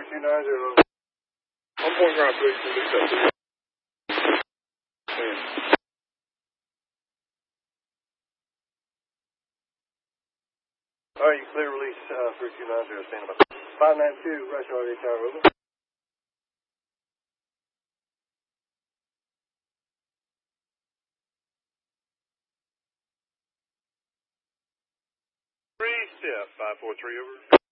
3290. I'm point ground 3290. All right, you clear release 3290, stand by. 592, Rush RD Tower, over. 3 step, 543 over.